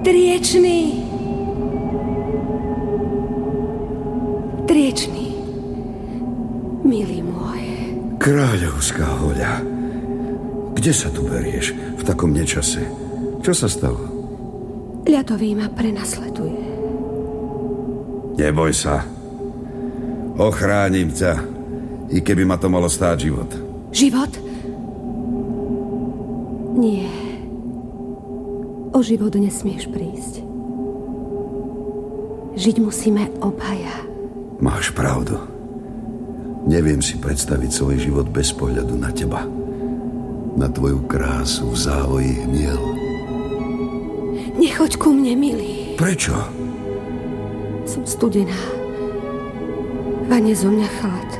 Driečný. Driečný. Milý môj. Kráľovská hoľa. Kde sa tu berieš v takom nečase? Čo sa stalo? Ľadový ma prenasleduje. Neboj sa. Ochránim ťa, i keby ma to malo stáť život. Život? Nie. O život nesmieš prísť. Žiť musíme obaja. Máš pravdu. Neviem si predstaviť svoj život bez pohľadu na teba. Na tvoju krásu v závoji hmiel. Nechoď ku mne, milý. Prečo? Som studená. Vane zo mňa chlad.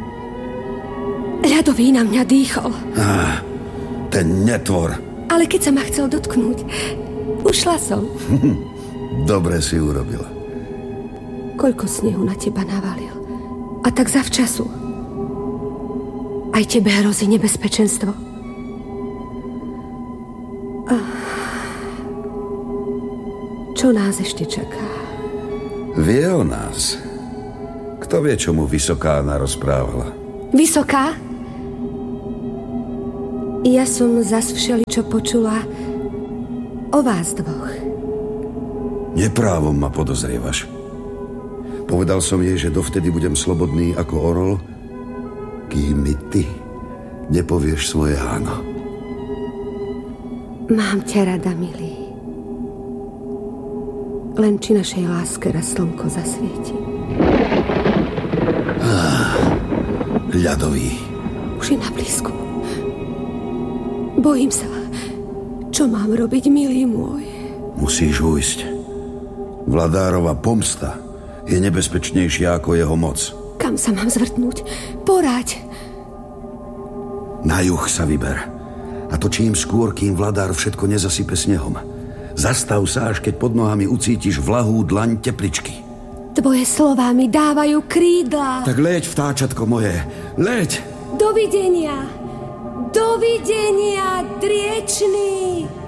Ľadový na mňa dýchol. Ten netvor. Ale keď sa ma chcel dotknúť, ušla som. Dobre si urobila. Koľko snehu na teba navalil. A tak zavčasu. Aj tebe hrozí nebezpečenstvo. Čo nás ešte čaká? Vie o nás. Kto vie, čo mu Vysoká narozprávala? Vysoká? Ja som zas všeličo počula o vás dvoch. Neprávom ma podozrievaš. Povedal som jej, že dovtedy budem slobodný ako orol, kým mi ty nepovieš svoje áno. Mám ťa rada, milý. Len či našej láske raz slnko zasvieti. Ľadový. Už je na blízku. Bojím sa. Čo mám robiť, milý môj? Musíš ujsť. Vladárova pomsta je nebezpečnejšia ako jeho moc. Kam sa mám zvrtnúť? Poraď! Na juh sa vyber. A to čím skôr, kým vladár všetko nezasype snehom. Zastav sa, až keď pod nohami ucítiš vlahú dlaň tepličky. Tvoje slová mi dávajú krídla. Tak leď, vtáčatko moje. Leď! Dovidenia! Dovidenia, Driečný!